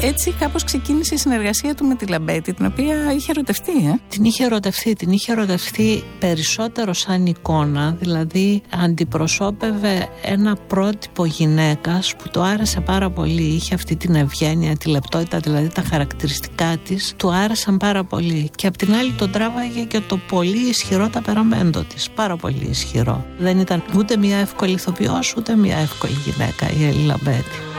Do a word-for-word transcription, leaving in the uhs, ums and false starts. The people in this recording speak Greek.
Έτσι κάπως ξεκίνησε η συνεργασία του με τη Λαμπέτη, την οποία είχε ερωτευτεί. Ε? Την είχε ερωτευτεί, την είχε ερωτευτεί περισσότερο σαν εικόνα, δηλαδή αντιπροσώπευε ένα πρότυπο γυναίκας που του άρεσε πάρα πολύ, είχε αυτή την ευγένεια, τη λεπτότητα, δηλαδή τα χαρακτηριστικά της, του άρεσαν πάρα πολύ. Και απ' την άλλη τον τράβαγε και το πολύ ισχυρό ταπεραμέντο της, πάρα πολύ ισχυρό. Δεν ήταν ούτε μια εύκολη ηθοποιός, ούτε μια εύκολη γυναίκα η Έλλη Λαμπέτη.